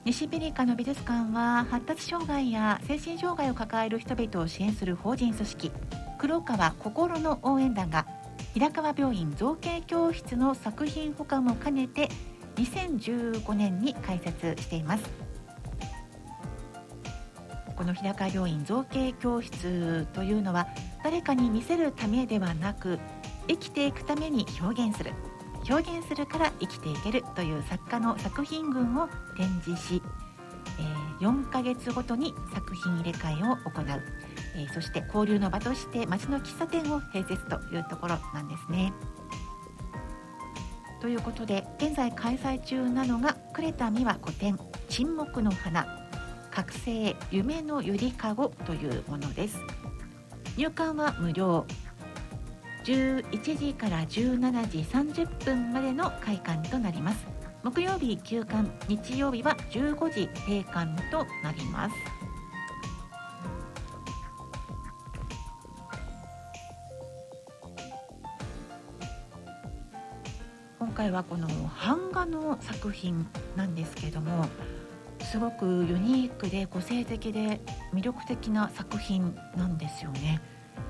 西ビリカの美術館は発達障害や精神障害を抱える人々を支援する法人組織黒川心の応援団が平川病院造形教室の作品保管を兼ねて2015年に開設しています。この平川病院造形教室というのは誰かに見せるためではなく生きていくために表現するから生きていけるという作家の作品群を展示し、4ヶ月ごとに作品入れ替えを行う、そして交流の場として街の喫茶店を併設というところなんですね。ということで現在開催中なのが呉田美和個展沈黙の花覚醒夢のゆりかごというものです。入館は無料、11時から17時30分までの開館となります。木曜日休館、日曜日は15時閉館となります。今回はこの版画の作品なんですけども、すごくユニークで個性的で魅力的な作品なんですよね。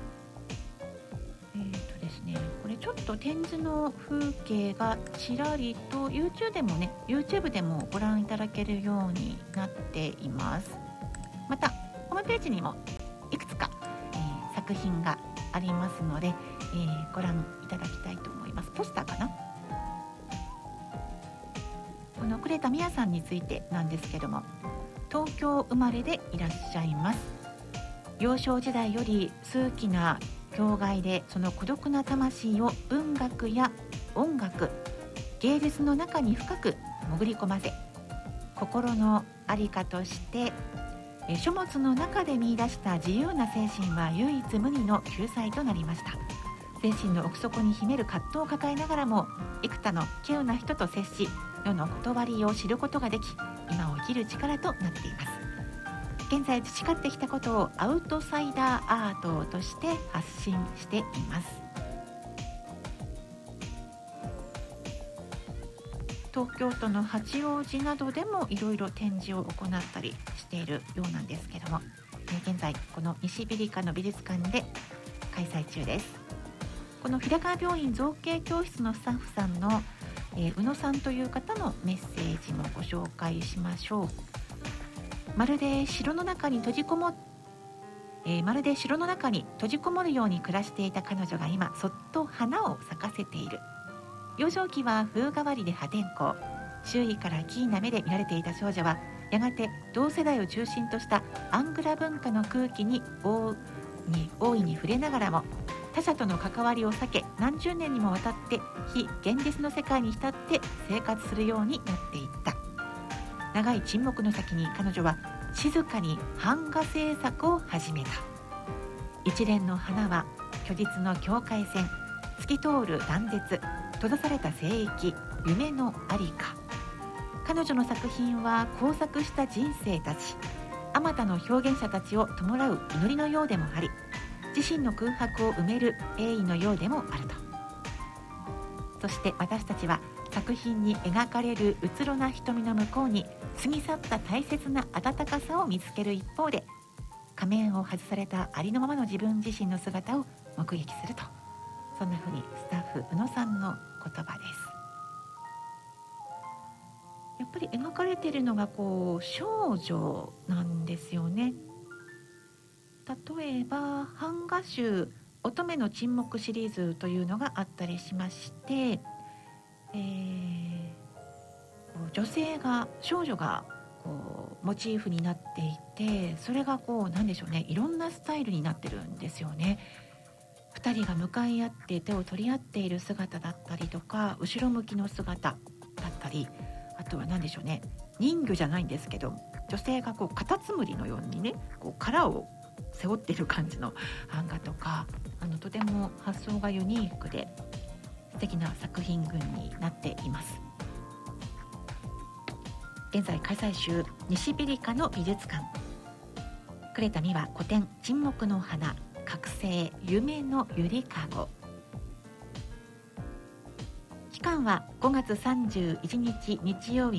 ですね、これちょっと展示の風景がちらりと YouTube でもご覧いただけるようになっています。またホームページにもいくつか、作品がありますので、ご覧いただきたいと思います。ポスターかな。この呉田美也さんについてなんですけども、東京生まれでいらっしゃいます。幼少時代より数奇な境外でその孤独な魂を文学や音楽、芸術の中に深く潜り込ませ、心の在りかとして書物の中で見出した自由な精神は唯一無二の救済となりました。精神の奥底に秘める葛藤を抱えながらも幾多の稀有な人と接し、世の断りを知ることができ、今を生きる力となっています。現在培ってきたことをアウトサイダーアートとして発信しています。東京都の八王子などでもいろいろ展示を行ったりしているようなんですけども、現在この西ビリカの美術館で開催中です。この平川病院造形教室のスタッフさんの、宇野さんという方のメッセージもご紹介しましょう。まるで城の中に閉じこもるように暮らしていた彼女が今そっと花を咲かせている。幼少期は風変わりで破天荒、周囲から奇異な目で見られていた少女はやがて同世代を中心としたアングラ文化の空気に大いに触れながらも他者との関わりを避け、何十年にもわたって非現実の世界に浸って生活するようになっていった。長い沈黙の先に彼女は静かに版画制作を始めた。一連の花は虚実の境界線、透き通る断絶、閉ざされた聖域、夢のありか。彼女の作品は交錯した人生たち、あまたの表現者たちを弔う祈りのようでもあり、自身の空白を埋める栄意のようでもあると。そして私たちは作品に描かれるうつろな瞳の向こうに過ぎ去った大切な温かさを見つける一方で、仮面を外されたありのままの自分自身の姿を目撃すると。そんな風にスタッフ宇野さんの言葉です。やっぱり描かれているのが少女なんですよね。例えば版画集乙女の沈黙シリーズというのがあったりしまして、少女がモチーフになっていて、それが何でしょうね、いろんなスタイルになってるんですよね。2人が向かい合って手を取り合っている姿だったりとか、後ろ向きの姿だったり、あとは何でしょうね、人魚じゃないんですけど、女性がカタツムリのようにね、殻を背負っている感じの版画とか、とても発想がユニークで素敵な作品群になっています。現在開催中、西ビリカの美術館、呉田美和個展沈黙の花覚醒夢のゆりかご。期間は5月31日日曜日